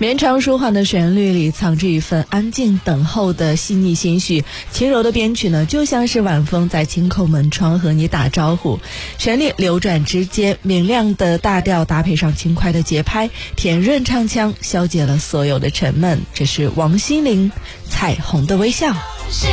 绵长舒缓的旋律里藏着一份安静等候的细腻心绪，轻柔的编曲呢，就像是晚风在轻叩门窗和你打招呼。旋律流转之间，明亮的大调搭配上轻快的节拍，甜润唱腔消解了所有的沉闷。这是王心凌《彩虹的微笑》。